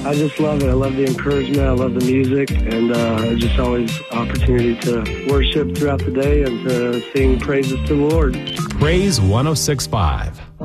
I just love it. I love the encouragement. I love the music. And just always opportunity to worship throughout the day and to sing praises to the Lord. Praise 106.5.